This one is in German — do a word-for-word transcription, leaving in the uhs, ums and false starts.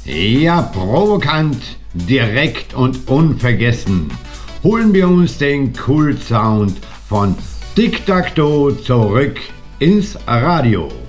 Ja, provokant, direkt und unvergessen holen wir uns den Kult-Sound von Tic Tac Toe zurück ins Radio.